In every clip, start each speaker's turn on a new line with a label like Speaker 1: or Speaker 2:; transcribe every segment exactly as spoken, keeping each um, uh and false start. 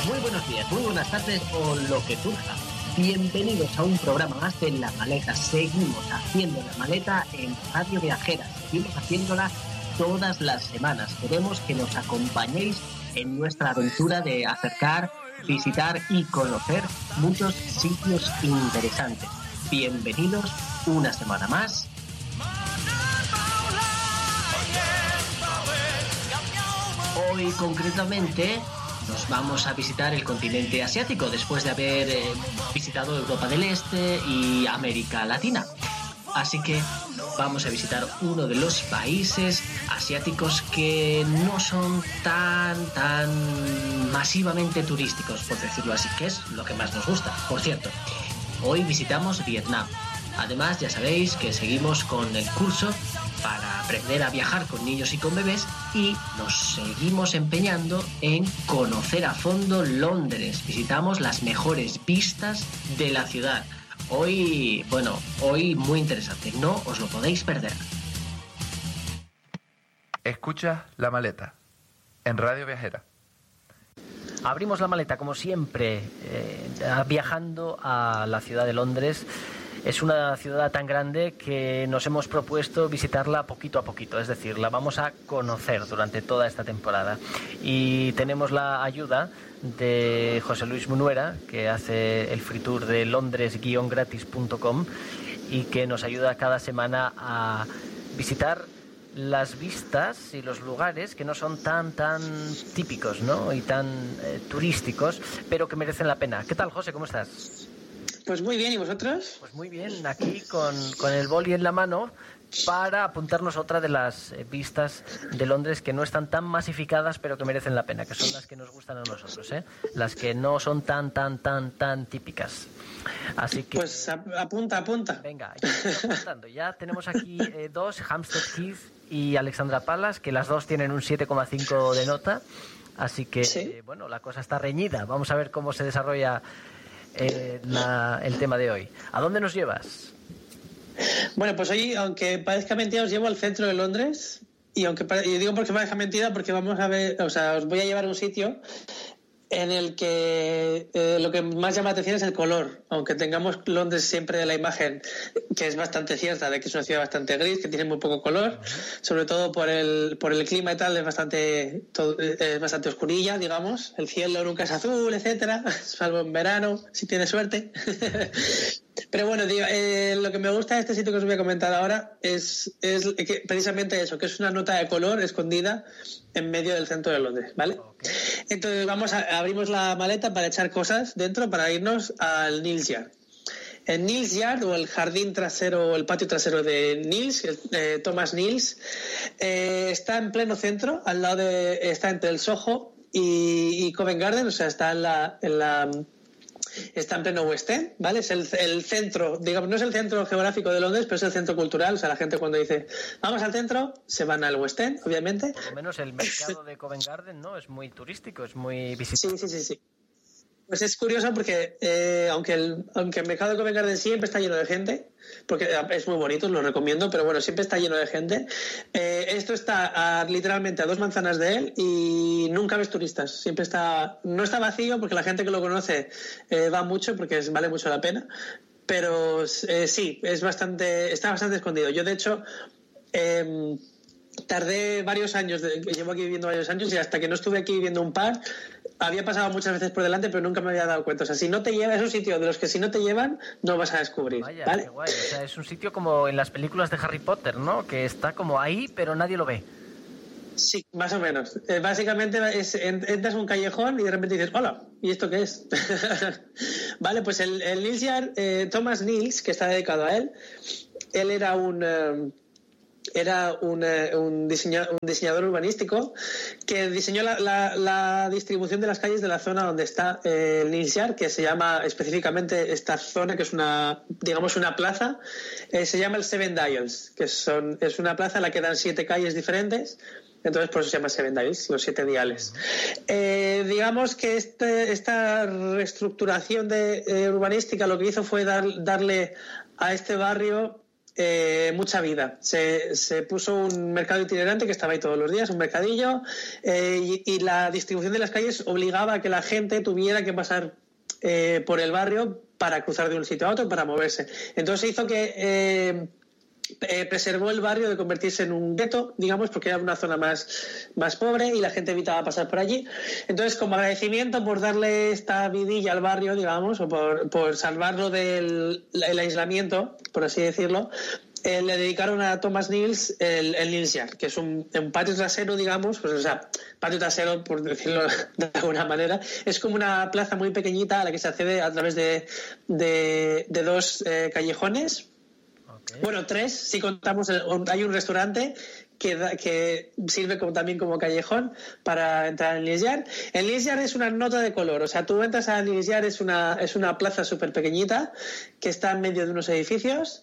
Speaker 1: Muy buenos días, muy buenas tardes o lo que surja. Bienvenidos a un programa más de La Maleta. Seguimos haciendo La Maleta en Radio Viajera. Seguimos haciéndola todas las semanas. Queremos que nos acompañéis en nuestra aventura de acercar, visitar y conocer muchos sitios interesantes. Bienvenidos una semana más. Hoy concretamente nos vamos a visitar el continente asiático después de haber eh, visitado Europa del Este y América Latina. Así que vamos a visitar uno de los países asiáticos que no son tan, tan masivamente turísticos, por decirlo así, que es lo que más nos gusta. Por cierto, hoy visitamos Vietnam. Además, ya sabéis que seguimos con el curso para aprender a viajar con niños y con bebés y nos seguimos empeñando en conocer a fondo Londres. Visitamos las mejores vistas de la ciudad. Hoy, bueno, hoy muy interesante, no os lo podéis perder.
Speaker 2: Escucha La Maleta en Radio Viajera.
Speaker 3: Abrimos la maleta como siempre, eh, viajando a la ciudad de Londres. Es una ciudad tan grande que nos hemos propuesto visitarla poquito a poquito, es decir, la vamos a conocer durante toda esta temporada. Y tenemos la ayuda de José Luis Munuera, que hace el free tour de londres guion gratis punto com y que nos ayuda cada semana a visitar las vistas y los lugares que no son tan tan típicos, ¿no? Y tan eh, turísticos, pero que merecen la pena. ¿Qué tal, José? ¿Cómo estás?
Speaker 4: Pues muy bien, ¿y vosotros?
Speaker 3: Pues muy bien, aquí con, con el boli en la mano para apuntarnos otra de las vistas de Londres que no están tan masificadas pero que merecen la pena, que son las que nos gustan a nosotros, ¿eh? Las que no son tan, tan, tan, tan típicas. Así que...
Speaker 4: Pues apunta, apunta.
Speaker 3: Venga, ya estoy apuntando. Ya tenemos aquí eh, dos, Hampstead Heath y Alexandra Palace, que las dos tienen un siete coma cinco de nota. Así que, ¿sí? eh, bueno, la cosa está reñida. Vamos a ver cómo se desarrolla Eh, la, el tema de hoy. ¿A dónde nos llevas?
Speaker 4: Bueno, pues hoy, aunque parezca mentira, os llevo al centro de Londres. Y aunque y digo porque parezca mentira, porque vamos a ver, o sea, os voy a llevar a un sitio en el que eh, lo que más llama la atención es el color, aunque tengamos Londres siempre de la imagen, que es bastante cierta, de que es una ciudad bastante gris, que tiene muy poco color, sobre todo por el por el clima y tal, es bastante todo, es bastante oscurilla, digamos, el cielo nunca es azul, etcétera, salvo en verano, si tienes suerte. Pero bueno, digo, eh, lo que me gusta de este sitio que os voy a comentar ahora es, es que precisamente eso, que es una nota de color escondida en medio del centro de Londres, ¿vale? Okay. Entonces vamos a, abrimos la maleta para echar cosas dentro para irnos al Neal's Yard. El Neal's Yard, o el jardín trasero, o el patio trasero de Neal's, eh, Thomas Neal's, eh, está en pleno centro, al lado de, está entre el Soho y, y Covent Garden, o sea, está en la, en la está en pleno West End, ¿vale? Es el, el centro, digamos, no es el centro geográfico de Londres, pero es el centro cultural. O sea, la gente cuando dice vamos al centro, se van al West End, obviamente.
Speaker 3: Por lo menos el mercado de Covent Garden, ¿no? Es muy turístico, es muy visitado.
Speaker 4: Sí, sí, sí, sí. Pues es curioso porque eh, aunque, el, aunque el mercado de Covent Garden siempre está lleno de gente, porque es muy bonito, lo recomiendo, pero bueno, siempre está lleno de gente, eh, esto está a, literalmente a dos manzanas de él y nunca ves turistas, siempre está, no está vacío porque la gente que lo conoce eh, va mucho porque es, vale mucho la pena, pero eh, sí, es bastante, está bastante escondido. Yo de hecho eh, tardé varios años, de, llevo aquí viviendo varios años y hasta que no estuve aquí viviendo un par, había pasado muchas veces por delante, pero nunca me había dado cuenta. O sea, si no te lleva, es un sitio de los que si no te llevan, no vas a descubrir.
Speaker 3: Vaya,
Speaker 4: ¿vale?
Speaker 3: Qué guay. O sea, es un sitio como en las películas de Harry Potter, ¿no? Que está como ahí, pero nadie lo ve.
Speaker 4: Sí, más o menos. Eh, básicamente es, entras en un callejón y de repente dices, hola, ¿y esto qué es? Vale, pues el, el Neal's Yard, eh, Thomas Neal's, que está dedicado a él, él era un... Eh, era un, un, diseñador, un diseñador urbanístico que diseñó la, la, la distribución de las calles de la zona donde está eh, el Neal's Yard, que se llama específicamente esta zona, que es una, digamos, una plaza, eh, se llama el Seven Dials, que son, es una plaza en la que dan siete calles diferentes. Entonces por eso se llama Seven Dials, los siete diales. Eh, digamos que este, esta reestructuración de, eh, urbanística lo que hizo fue dar, darle a este barrio eh, mucha vida. Se, se puso un mercado itinerante que estaba ahí todos los días, un mercadillo, eh, y, y la distribución de las calles obligaba a que la gente tuviera que pasar eh, por el barrio para cruzar de un sitio a otro, para moverse. Entonces hizo que eh, eh, preservó el barrio de convertirse en un gueto, digamos, porque era una zona más, más pobre y la gente evitaba pasar por allí. Entonces, como agradecimiento por darle esta vidilla al barrio, digamos, o por, por salvarlo del el aislamiento, por así decirlo, eh, le dedicaron a Thomas Nils el, el Nils Yard, que es un, un patio trasero, digamos, pues o sea, patio trasero, por decirlo de alguna manera, es como una plaza muy pequeñita a la que se accede a través de, de, de dos eh, callejones. Okay. Bueno, tres, si contamos, el, hay un restaurante que, da, que sirve como, también como callejón para entrar en Nils Yard. El Nils Yard es una nota de color, o sea, tú entras a Nils Yard, es una, es una plaza súper pequeñita que está en medio de unos edificios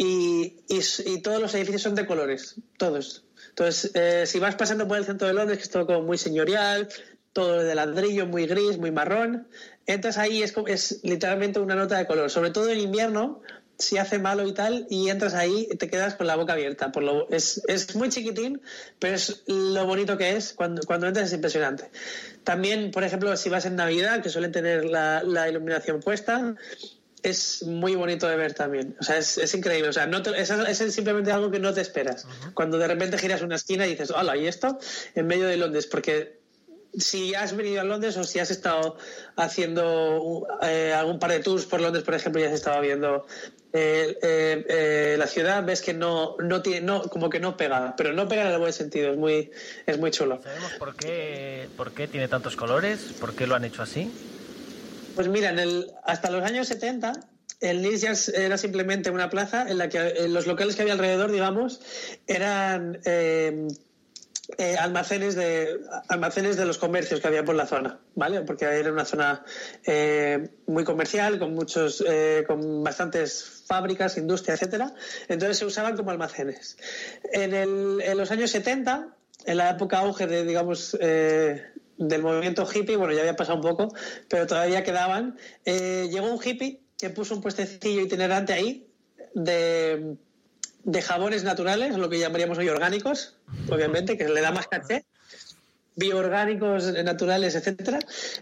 Speaker 4: y, y, y todos los edificios son de colores, todos. Entonces, eh, si vas pasando por el centro de Londres, que es todo como muy señorial, todo de ladrillo, muy gris, muy marrón, entras ahí, es, es literalmente una nota de color, sobre todo en invierno, si hace malo y tal, y entras ahí y te quedas con la boca abierta. Por lo, es, es muy chiquitín, pero es lo bonito que es. Cuando, cuando entras es impresionante. También, por ejemplo, si vas en Navidad, que suelen tener la, la iluminación puesta, es muy bonito de ver también. O sea, es, es increíble. O sea, no te, es, es simplemente algo que no te esperas. Uh-huh. Cuando de repente giras una esquina y dices, hola, ¿y esto? En medio de Londres, porque si has venido a Londres o si has estado haciendo eh, algún par de tours por Londres, por ejemplo, y has estado viendo eh, eh, eh, la ciudad, ves que no, no tiene, no, como que no pega, pero no pega en el buen sentido, es muy, es muy chulo.
Speaker 3: ¿Sabemos por qué, por qué tiene tantos colores? ¿Por qué lo han hecho así?
Speaker 4: Pues mira, en el, hasta los años setenta el Nils Yard era simplemente una plaza en la que eh, los locales que había alrededor, digamos, eran Eh, Eh, almacenes de almacenes de los comercios que había por la zona, ¿vale? Porque era una zona eh, muy comercial, con muchos eh, con bastantes fábricas, industria, etcétera. Entonces se usaban como almacenes. En, el, en los años setenta, en la época auge de, digamos, eh, del movimiento hippie, bueno, ya había pasado un poco, pero todavía quedaban, eh, llegó un hippie que puso un puestecillo itinerante ahí de de jabones naturales, lo que llamaríamos hoy orgánicos, obviamente, que le da más caché, bioorgánicos, naturales, etcétera.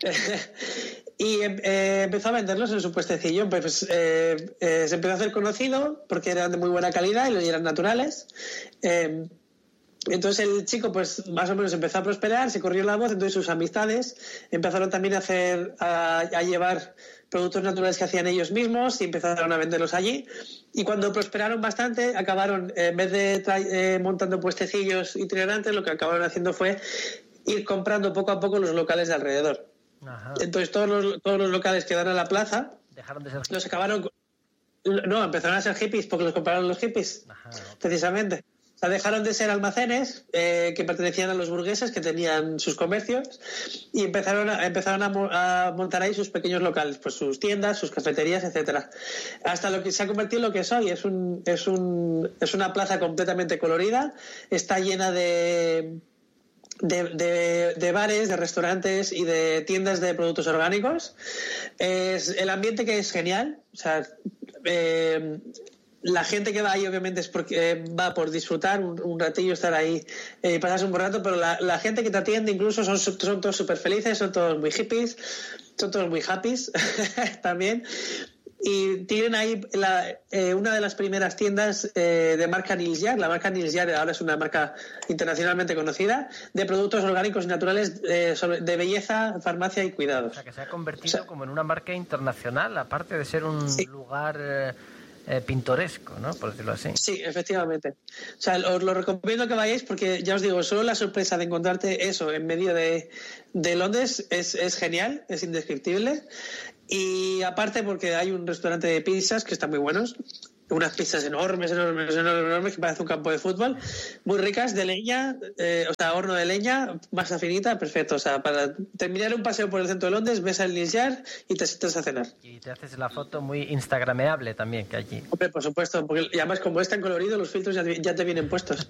Speaker 4: Y eh, empezó a venderlos en su puestecillo. Pues eh, eh, se empezó a hacer conocido porque eran de muy buena calidad y eran naturales. Eh, entonces el chico, pues más o menos empezó a prosperar, se corrió la voz, entonces sus amistades empezaron también a hacer, a, a llevar productos naturales que hacían ellos mismos y empezaron a venderlos allí. Y cuando prosperaron bastante, acabaron, en vez de tra- eh, montando puestecillos itinerantes, lo que acabaron haciendo fue ir comprando poco a poco los locales de alrededor. Ajá. Entonces todos los, todos los locales que dan a la plaza,
Speaker 3: dejaron de ser
Speaker 4: los acabaron, no, empezaron a ser hippies porque los compraron los hippies. Ajá, okay. Precisamente. O sea, dejaron de ser almacenes eh, que pertenecían a los burgueses que tenían sus comercios y empezaron a, empezaron a, mo- a montar ahí sus pequeños locales, pues sus tiendas, sus cafeterías, etcétera. Hasta lo que se ha convertido en lo que es hoy. Es un, es un, es una plaza completamente colorida, está llena de De, de, de bares, de restaurantes y de tiendas de productos orgánicos. Es el ambiente que es genial. O sea, eh, la gente que va ahí obviamente es porque eh, va por disfrutar un, un ratillo, estar ahí y eh, pasarse un buen rato, pero la, la gente que te atiende incluso son, son todos súper felices, son todos muy hippies, son todos muy happys también. Y tienen ahí la, eh, una de las primeras tiendas eh, de marca Nils Yard. La marca Nils Yard ahora es una marca internacionalmente conocida de productos orgánicos y naturales eh, sobre, de belleza, farmacia y cuidados.
Speaker 3: O sea, que se ha convertido o sea, como en una marca internacional, aparte de ser un sí. lugar eh, eh, pintoresco, ¿no? Por decirlo así.
Speaker 4: Sí, efectivamente. O sea, os lo recomiendo que vayáis porque, ya os digo, solo la sorpresa de encontrarte eso en medio de, de Londres es, es genial, es indescriptible. Y aparte porque hay un restaurante de pizzas que están muy buenos, unas pizzas enormes, enormes, enormes, enormes, que parece un campo de fútbol, muy ricas, de leña, eh, o sea, horno de leña, masa finita, perfecto. O sea, para terminar un paseo por el centro de Londres, ves al Nils Yard y te sientas a cenar.
Speaker 3: Y te haces la foto muy instagrameable también, que allí.
Speaker 4: Hombre, por supuesto, porque y además como es tan colorido, los filtros ya, ya te vienen puestos.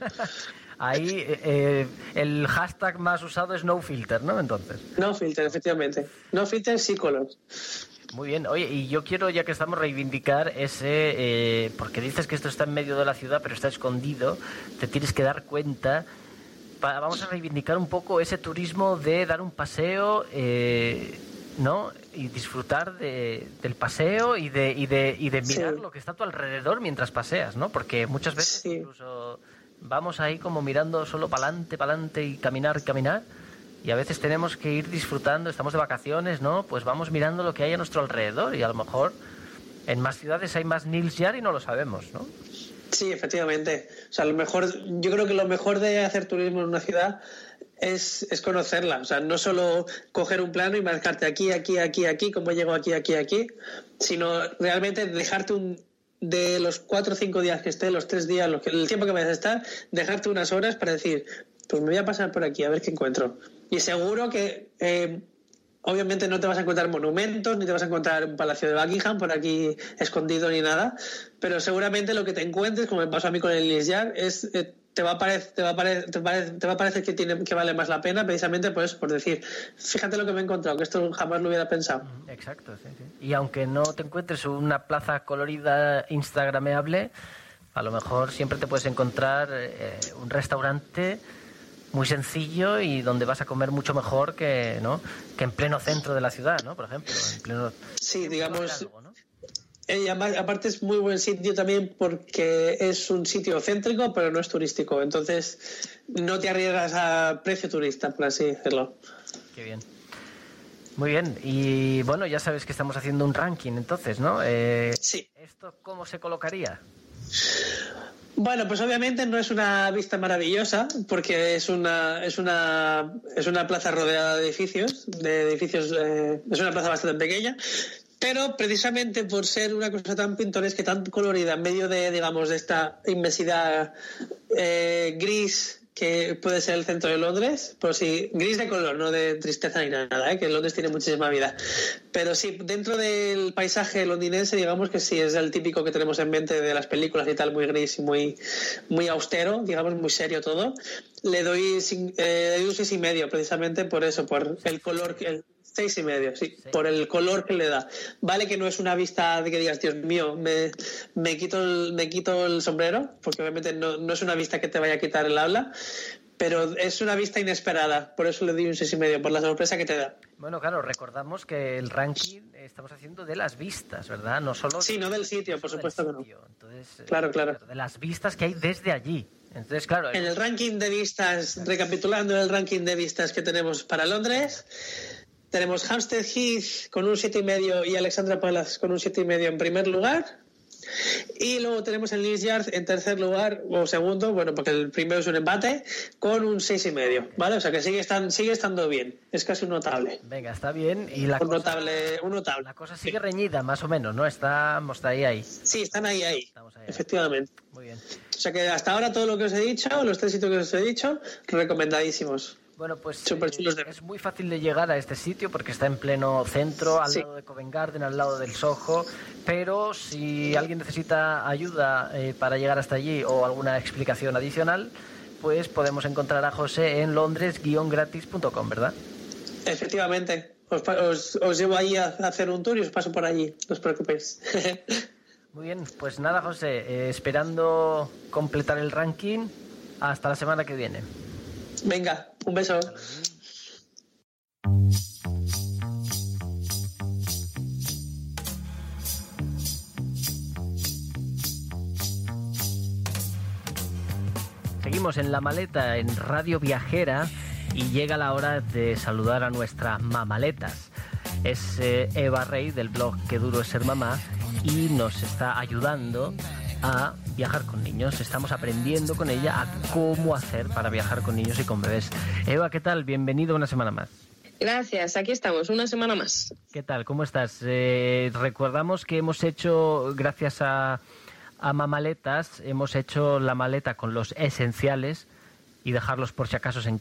Speaker 3: Ahí eh, el hashtag más usado es no filter, ¿no? Entonces.
Speaker 4: No filter, efectivamente. No filter, sí color.
Speaker 3: Muy bien. Oye, y yo quiero, ya que estamos, reivindicar ese... Eh, porque dices que esto está en medio de la ciudad, pero está escondido. Te tienes que dar cuenta. Pa, vamos a reivindicar un poco ese turismo de dar un paseo, eh, ¿no? Y disfrutar de, del paseo y de, y de, y de mirar sí. lo que está a tu alrededor mientras paseas, ¿no? Porque muchas veces sí. incluso vamos ahí como mirando solo para adelante, para adelante y caminar, caminar. Y a veces tenemos que ir disfrutando, estamos de vacaciones, ¿no? Pues vamos mirando lo que hay a nuestro alrededor y a lo mejor en más ciudades hay más Nils Yar y no lo sabemos, ¿no?
Speaker 4: Sí, efectivamente. O sea, lo mejor, yo creo que lo mejor de hacer turismo en una ciudad es, es conocerla. O sea, no solo coger un plano y marcarte aquí, aquí, aquí, aquí, cómo llego aquí, aquí, aquí, sino realmente dejarte un... de los cuatro o cinco días que esté, los tres días, lo que, el tiempo que vayas a estar, dejarte unas horas para decir, pues me voy a pasar por aquí a ver qué encuentro. Y seguro que eh, obviamente no te vas a encontrar monumentos, ni te vas a encontrar un palacio de Buckingham por aquí escondido ni nada, pero seguramente lo que te encuentres, como me pasó a mí con el Nils Yar, es eh, te va a parecer te va a parecer, te parece, te va a parecer que tiene que vale más la pena precisamente por eso, por decir, fíjate lo que me he encontrado, que esto jamás lo hubiera pensado.
Speaker 3: Exacto, sí, sí. Y aunque no te encuentres una plaza colorida instagrameable, a lo mejor siempre te puedes encontrar eh, un restaurante muy sencillo y donde vas a comer mucho mejor que, ¿no? que en pleno centro de la ciudad, ¿no? Por ejemplo, en pleno...
Speaker 4: Sí, digamos... Algo, ¿no? Y aparte es muy buen sitio también porque es un sitio céntrico pero no es turístico, entonces no te arriesgas a precio turista, por así decirlo.
Speaker 3: Qué bien. Muy bien, y bueno, ya sabes que estamos haciendo un ranking entonces, ¿no? Eh,
Speaker 4: sí.
Speaker 3: ¿Esto cómo se colocaría?
Speaker 4: Bueno, pues obviamente no es una vista maravillosa porque es una es una es una plaza rodeada de edificios, de edificios eh, es una plaza bastante pequeña, pero precisamente por ser una cosa tan pintoresca, tan colorida en medio de, digamos, de esta inmensidad eh, gris que puede ser el centro de Londres, pero sí, gris de color, no de tristeza ni nada, ¿eh? Que Londres tiene muchísima vida. Pero sí, dentro del paisaje londinense, digamos que sí, es el típico que tenemos en mente de las películas y tal, muy gris y muy, muy austero, digamos, muy serio todo. Le doy, eh, le doy un seis y medio, precisamente por eso, por el color que... El, Seis y medio, sí, sí, por el color que le da. Vale que no es una vista de que digas, Dios mío, me, me, quito, el, me quito el sombrero, porque obviamente no, no es una vista que te vaya a quitar el habla, pero es una vista inesperada, por eso le doy un seis y medio, por la sorpresa que te da.
Speaker 3: Bueno, claro, recordamos que el ranking estamos haciendo de las vistas, ¿verdad? No solo...
Speaker 4: Sí, no del sitio, no por supuesto que no.
Speaker 3: Entonces,
Speaker 4: claro, claro.
Speaker 3: De las vistas que hay desde allí. Entonces, claro...
Speaker 4: En el ranking de vistas, recapitulando el ranking de vistas que tenemos para Londres... Tenemos Hampstead Heath con un siete y medio y Alexandra Palace con un siete y medio en primer lugar. Y luego tenemos el Nils Yard en tercer lugar o segundo, bueno, porque el primero es un empate, con un seis y medio, ¿vale? O sea que sigue estando, sigue estando bien. Es casi un notable.
Speaker 3: Venga, está bien. Y la
Speaker 4: un,
Speaker 3: cosa,
Speaker 4: notable, un notable.
Speaker 3: La cosa sigue sí. reñida, más o menos, ¿no? Estamos ahí, ahí.
Speaker 4: Sí, están ahí, ahí. Estamos ahí, efectivamente.
Speaker 3: Ahí. Muy bien.
Speaker 4: O sea que hasta ahora todo lo que os he dicho, los tres sitios que os he dicho, recomendadísimos.
Speaker 3: Bueno, pues eh, es muy fácil de llegar a este sitio porque está en pleno centro, al sí. lado de Covent Garden, al lado del Soho, pero si alguien necesita ayuda eh, para llegar hasta allí o alguna explicación adicional, pues podemos encontrar a José en londres guion gratis punto com, ¿verdad?
Speaker 4: Efectivamente, os, os, os llevo ahí a hacer un tour y os paso por allí, no os preocupéis.
Speaker 3: Muy bien, pues nada, José, eh, esperando completar el ranking, hasta la semana que viene.
Speaker 4: Venga, un beso.
Speaker 3: Seguimos en La Maleta, en Radio Viajera, y llega la hora de saludar a nuestras mamaletas. Es eh, Eva Rey del blog Qué duro es ser mamá y nos está ayudando a viajar con niños. Estamos aprendiendo con ella a cómo hacer para viajar con niños y con bebés. Eva, ¿qué tal? Bienvenido una semana más.
Speaker 5: Gracias, aquí estamos, una semana más.
Speaker 3: ¿Qué tal? ¿Cómo estás? Eh, recordamos que hemos hecho, gracias a, a Mamaletas, hemos hecho la maleta con los esenciales y dejarlos por si acaso en